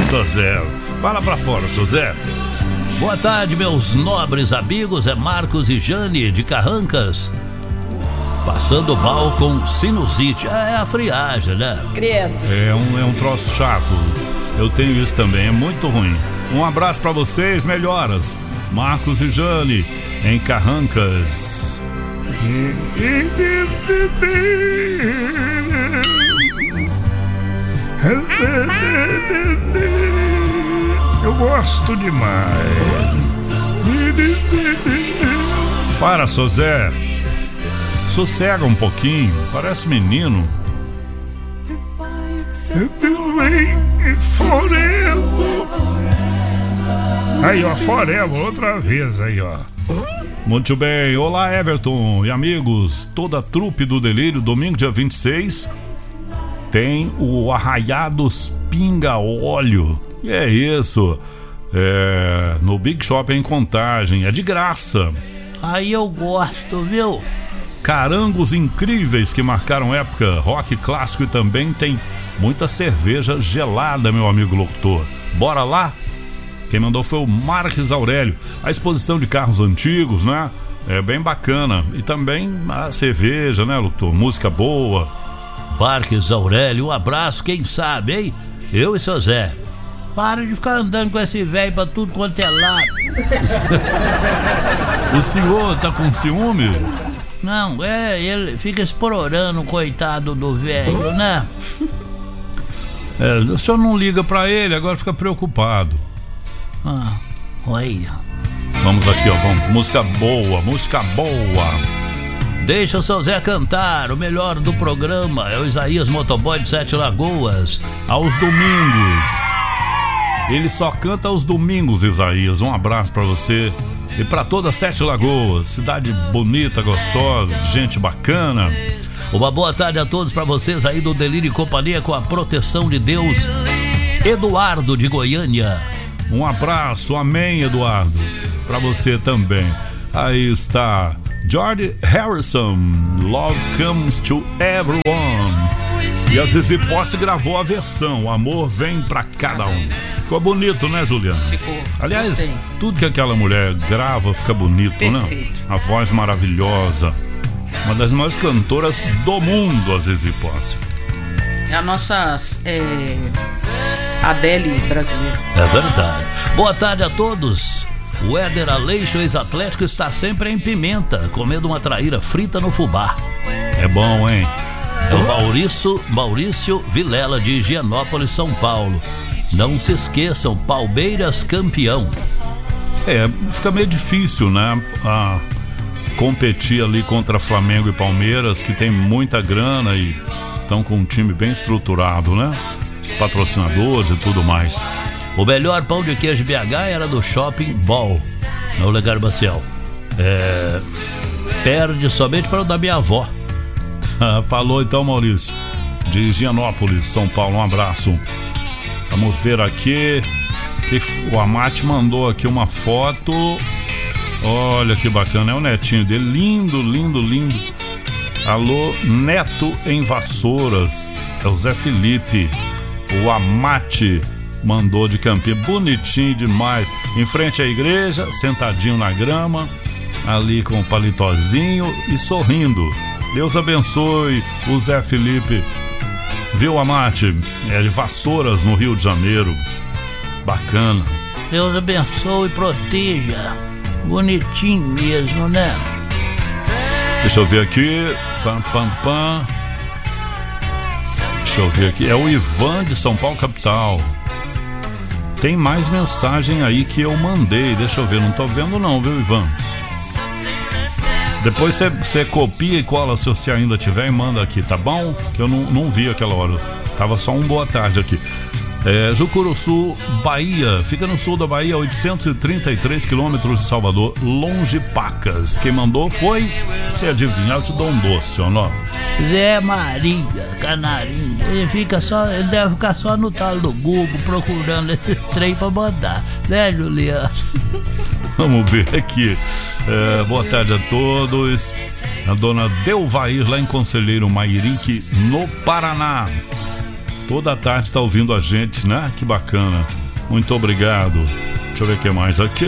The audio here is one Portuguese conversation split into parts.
seu Zé. Fala pra fora, seu Zé. Boa tarde, meus nobres amigos. É Marcos e Jane de Carrancas. Passando mal com sinusite. É a friagem, né? Credo. É um troço chato. Eu tenho isso também, é muito ruim. Um abraço pra vocês, melhoras. Marcos e Jane em Carrancas. Eu gosto demais. Para, seu Zé. Sossega um pouquinho, parece menino. Aí, ó, Forever, outra vez aí, ó. Muito bem, olá Everton e amigos, toda a trupe do Delírio, domingo dia 26 tem o Arraiados Pinga Óleo. E é isso, no Big Shop em Contagem, é de graça. Aí eu gosto, viu? Carangos incríveis que marcaram época, rock clássico e também tem muita cerveja gelada, meu amigo locutor. Bora lá? Quem mandou foi o Marques Aurélio. A exposição de carros antigos, né? É bem bacana. E também a cerveja, né, locutor? Música boa. Marques Aurélio, um abraço, quem sabe, hein? Eu e seu Zé. Para de ficar andando com esse velho pra tudo quanto é lado. O senhor tá com ciúme? Não, ele fica espororando, coitado do velho, né? O senhor não liga pra ele, agora fica preocupado. Olha. Vamos aqui, ó, vamos. Música boa, música boa. Deixa o seu Zé cantar, o melhor do programa é o Isaías Motoboy de Sete Lagoas. Aos domingos. Ele só canta aos domingos, Isaías. Um abraço pra você e pra toda Sete Lagoas. Cidade bonita, gostosa, gente bacana. Uma boa tarde a todos pra vocês aí do Delírio e Companhia com a proteção de Deus. Eduardo de Goiânia. Um abraço, amém, Eduardo. Pra você também. Aí está George Harrison, Love Comes to Everyone. E a Zizi Posse gravou a versão, o amor vem pra cada um. Ficou bonito, né, Juliana? Ficou. Aliás, Gostei. tudo que aquela mulher grava fica bonito, Perfeito. né? A voz maravilhosa. Uma das maiores cantoras do mundo, a Zizi Posse. É a nossa Adele brasileira. É verdade. Boa tarde a todos. O Éder Aleixo, ex-atlético, está sempre em Pimenta, comendo uma traíra frita no fubá. É bom, hein? É o Maurício Vilela, de Higienópolis, São Paulo. Não se esqueçam, Palmeiras campeão. Fica meio difícil, né? Competir ali contra Flamengo e Palmeiras, que tem muita grana e estão com um time bem estruturado, né? Os patrocinadores e tudo mais. O melhor pão de queijo BH era do Shopping Ball, no Legar Maciel. Perde somente para o da minha avó. Falou então, Maurício, de Higienópolis, São Paulo, um abraço. Vamos ver aqui que o Amate mandou aqui uma foto. Olha que bacana, é o netinho dele, lindo, lindo, lindo. Alô, neto em Vassouras, é o Zé Felipe. O Amate mandou de Campinho, bonitinho demais, em frente à igreja, sentadinho na grama, ali com o palitozinho e sorrindo. Deus abençoe o Zé Felipe. Viu, Amate? É de Vassouras, no Rio de Janeiro. Bacana. Deus abençoe e proteja. Bonitinho mesmo, né? Deixa eu ver aqui. Deixa eu ver aqui. É o Ivan de São Paulo, capital. Tem mais mensagem aí que eu mandei. Deixa eu ver, não tô vendo não, viu, Ivan? Depois você copia e cola se você ainda tiver e manda aqui, tá bom? Que eu não vi aquela hora. Tava só um boa tarde aqui. Jucuruçu, Bahia. Fica no sul da Bahia, 833 quilômetros de Salvador, longe Pacas. Quem mandou foi, se adivinhar, eu te dou um doce, ó, novo. Zé Maria, Canarinho. Ele deve ficar só no tal do Google procurando esse trem pra mandar, né, Juliano? Vamos ver aqui. Boa tarde a todos. A dona Delvair, lá em Conselheiro Mairique, no Paraná. Toda a tarde está ouvindo a gente, né? Que bacana. Muito obrigado. Deixa eu ver o que mais aqui.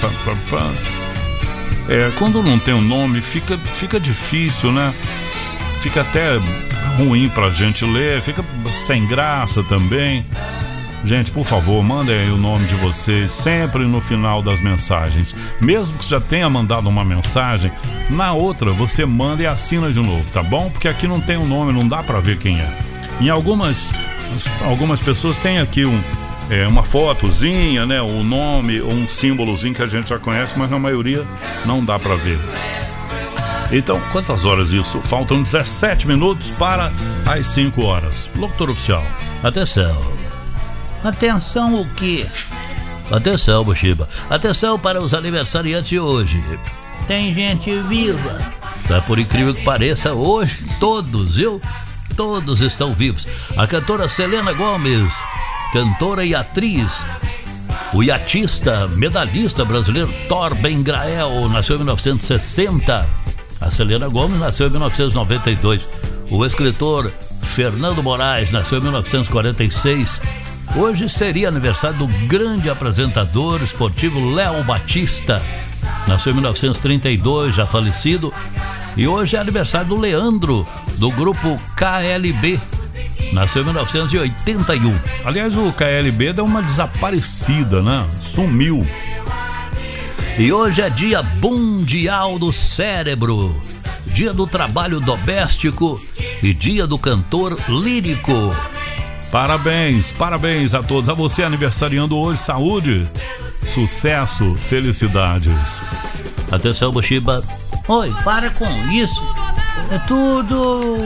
Quando não tem um nome, fica difícil, né? Fica até ruim pra gente ler, fica sem graça também. Gente, por favor, mandem aí o nome de vocês sempre no final das mensagens. Mesmo que já tenha mandado uma mensagem, na outra você manda e assina de novo, tá bom? Porque aqui não tem um nome, não dá pra ver quem é. Em algumas pessoas tem aqui uma fotozinha, né? O nome, ou um símbolozinho que a gente já conhece, mas na maioria não dá pra ver. Então, quantas horas isso? Faltam 17 minutos para as 5 horas. Locutor oficial. Atenção. Atenção o quê? Atenção, Buxiba. Atenção para os aniversariantes de hoje. Tem gente viva. Por incrível que pareça, hoje todos, viu? Todos estão vivos. A cantora Selena Gomez, cantora e atriz. O iatista, medalhista brasileiro Torben Grael, nasceu em 1960. A Selena Gomez nasceu em 1992. O escritor Fernando Moraes nasceu em 1946. Hoje seria aniversário do grande apresentador esportivo Léo Batista. Nasceu em 1932, já falecido. E hoje é aniversário do Leandro, do grupo KLB. Nasceu em 1981. Aliás, o KLB deu uma desaparecida, né? Sumiu. E hoje é dia mundial do cérebro, dia do trabalho doméstico e dia do cantor lírico. Parabéns a todos. A você aniversariando hoje, saúde, sucesso, felicidades. Atenção, Buxiba. Oi, para com isso. É tudo...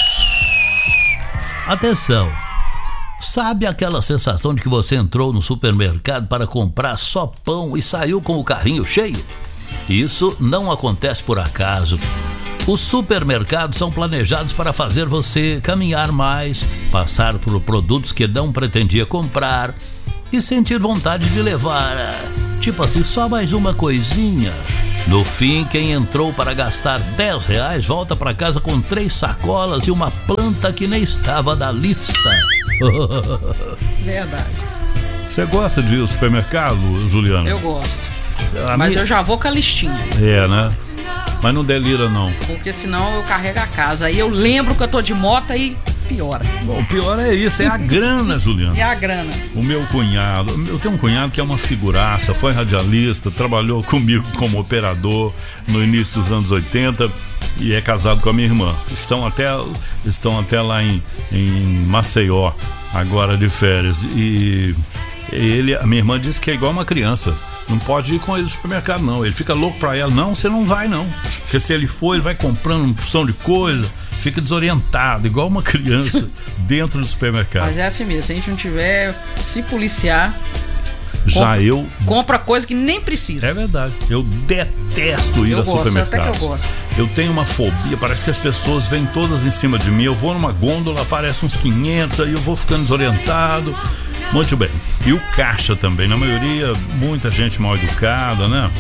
Atenção. Sabe aquela sensação de que você entrou no supermercado para comprar só pão e saiu com o carrinho cheio? Isso não acontece por acaso. Os supermercados são planejados para fazer você caminhar mais, passar por produtos que não pretendia comprar e sentir vontade de levar, tipo assim, só mais uma coisinha. No fim, quem entrou para gastar R$10 volta para casa com 3 sacolas e uma planta que nem estava na lista. Verdade. Você gosta de ir ao supermercado, Juliana? Eu gosto. Mas eu já vou com a listinha. Né? Mas não delira, não. Porque senão eu carrego a casa. Aí eu lembro que eu tô de moto e piora. Bom, o pior é isso, é a grana, Juliana. É a grana. O meu cunhado, eu tenho um cunhado que é uma figuraça, foi radialista, trabalhou comigo como operador no início dos anos 80 e é casado com a minha irmã. Estão até lá em Maceió, agora de férias. E a minha irmã disse que é igual uma criança. Não pode ir com ele no supermercado, não. Ele fica louco pra ela. Não, você não vai, não. Porque se ele for, ele vai comprando uma porção de coisa, fica desorientado, igual uma criança dentro do supermercado. Mas é assim mesmo, se a gente não tiver se policiar, compra coisa que nem precisa. É verdade. Eu detesto ir a supermercados. Até que eu gosto. Eu tenho uma fobia, parece que as pessoas vêm todas em cima de mim. Eu vou numa gôndola, aparece uns 500, aí eu vou ficando desorientado. Muito bem. E o caixa também, na maioria, muita gente mal educada, né?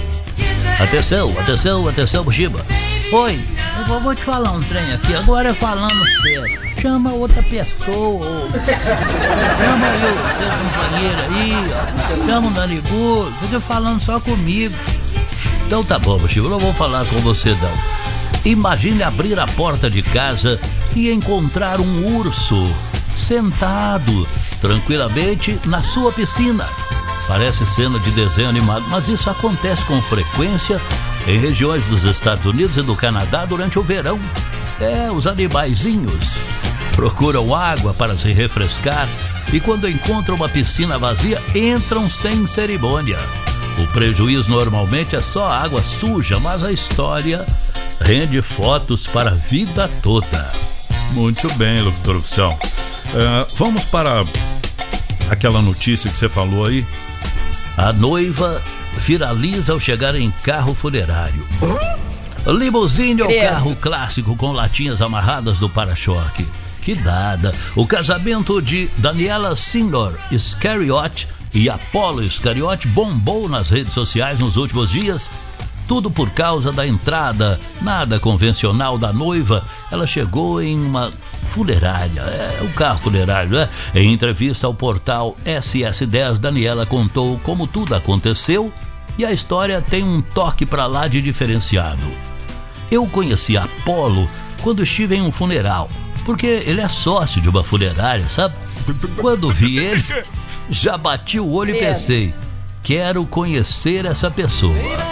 Atenção, Buxiba. Oi, eu vou te falar um trem aqui, agora falando sério. Chama outra pessoa. Chama aí o seu companheiro aí, ó. Chama o narigudo, fica falando só comigo. Então tá bom, Buxiba, eu não vou falar com você não. Imagine abrir a porta de casa e encontrar um urso sentado tranquilamente na sua piscina. Parece cena de desenho animado, mas isso acontece com frequência em regiões dos Estados Unidos e do Canadá durante o verão. Os animaizinhos procuram água para se refrescar e quando encontram uma piscina vazia, entram sem cerimônia. O prejuízo normalmente é só água suja, mas a história rende fotos para a vida toda. Muito bem, locutor oficial. Vamos para aquela notícia que você falou aí. A noiva viraliza ao chegar em carro funerário. Limusine é o carro clássico com latinhas amarradas do para-choque. Que dada! O casamento de Daniela Signor Scariot e Apollo Scariot bombou nas redes sociais nos últimos dias. Tudo por causa da entrada nada convencional da noiva. Ela chegou em uma funerária, o carro funerário, né? Em entrevista ao portal SS10, Daniela contou como tudo aconteceu e a história tem um toque pra lá de diferenciado. Eu conheci Apolo quando estive em um funeral, porque ele é sócio de uma funerária, sabe? Quando vi ele, já bati o olho e pensei, quero conhecer essa pessoa.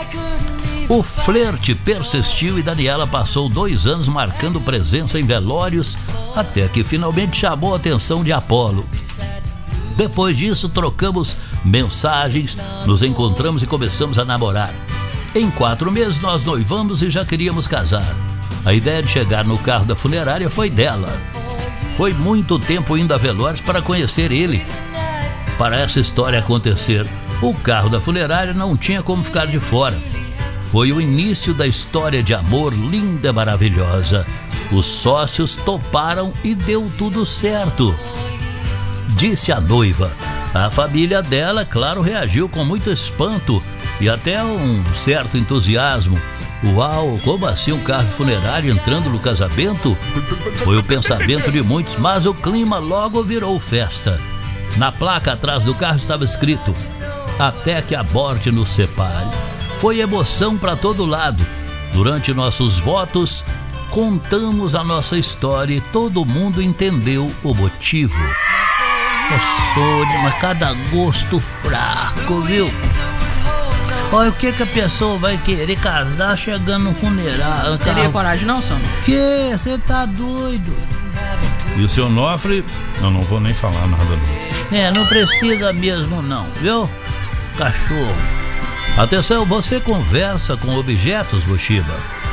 O flerte persistiu e Daniela passou 2 anos marcando presença em velórios até que finalmente chamou a atenção de Apolo. Depois disso, trocamos mensagens, nos encontramos e começamos a namorar. Em 4 meses nós noivamos e já queríamos casar. A ideia de chegar no carro da funerária foi dela. Foi muito tempo indo a velórios para conhecer ele. Para essa história acontecer, o carro da funerária não tinha como ficar de fora. Foi o início da história de amor linda e maravilhosa. Os sócios toparam e deu tudo certo. Disse a noiva. A família dela, claro, reagiu com muito espanto e até um certo entusiasmo. Uau, como assim um carro funerário entrando no casamento? Foi o pensamento de muitos, mas o clima logo virou festa. Na placa atrás do carro estava escrito: até que a morte nos separe. Foi emoção para todo lado. Durante nossos votos, contamos a nossa história e todo mundo entendeu o motivo. Sônia, mas cada gosto fraco, viu? Olha, o que a pessoa vai querer casar chegando no funeral? Não teria coragem não, Sônia? Que? Você tá doido? E o seu Onofre, eu não vou nem falar nada não. Não precisa mesmo não, viu? Cachorro. Atenção, você conversa com objetos, Bushiba?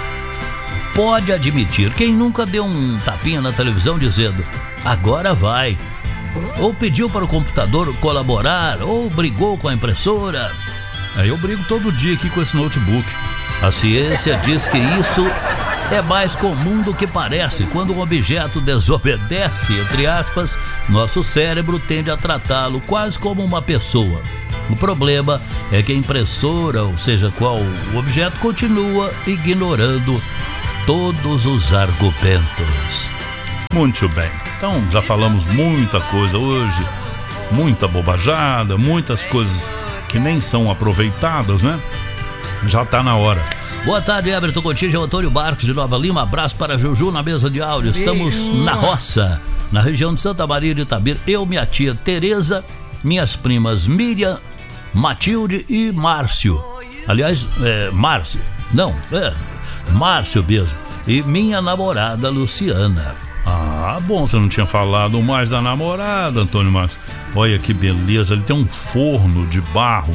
Pode admitir, quem nunca deu um tapinha na televisão dizendo, agora vai. Ou pediu para o computador colaborar, ou brigou com a impressora. Eu brigo todo dia aqui com esse notebook. A ciência diz que isso é mais comum do que parece. Quando um objeto desobedece, entre aspas, nosso cérebro tende a tratá-lo quase como uma pessoa. O problema é que a impressora, ou seja, qual o objeto, continua ignorando todos os argumentos. Muito bem. Então, já falamos muita coisa hoje, muita bobajada, muitas coisas que nem são aproveitadas, né? Já tá na hora. Boa tarde, Everton Contígio, Antônio Marcos de Nova Lima. Abraço para Juju na mesa de áudio. Estamos na roça, na região de Santa Maria de Itabira. Eu, minha tia Tereza, minhas primas Miriam, Matilde e Márcio. Aliás, Márcio. Não, Márcio mesmo. E minha namorada Luciana. Ah, bom, você não tinha falado mais da namorada, Antônio Marcos. Olha que beleza, ele tem um forno de barro.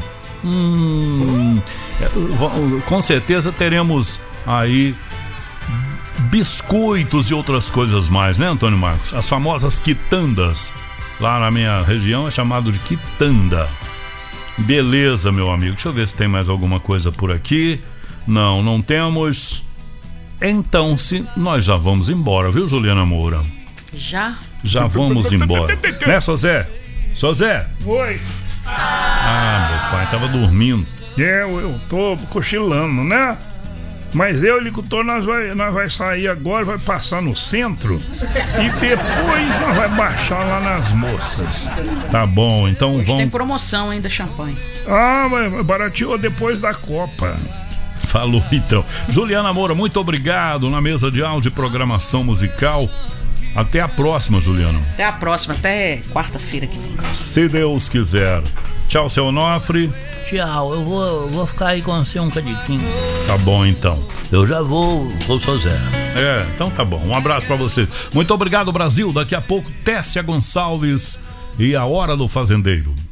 Com certeza teremos aí biscoitos e outras coisas mais, né, Antônio Marcos? As famosas quitandas. Lá na minha região é chamado de quitanda. Beleza, meu amigo. Deixa eu ver se tem mais alguma coisa por aqui. Não temos. Então, nós já vamos embora, viu, Juliana Moura? Já vamos embora. Né, Sozé? Sozé? Oi. Meu pai tava dormindo. Eu tô cochilando, né? Mas eu e o Licutor, nós vai sair agora, vai passar no centro e depois nós vai baixar lá nas moças. Tá bom, então hoje vamos. Tem promoção ainda, champanhe. Mas barateou depois da Copa. Falou então. Juliana Moura, muito obrigado na mesa de áudio e programação musical. Até a próxima, Juliana. Até a próxima, até quarta-feira que vem. Se Deus quiser. Tchau, seu Onofre. Tchau, eu vou ficar aí com você um cadiquinho. Tá bom, então. Eu já vou com o Sozé. Então tá bom. Um abraço pra você. Muito obrigado, Brasil. Daqui a pouco, Tessia Gonçalves e a Hora do Fazendeiro.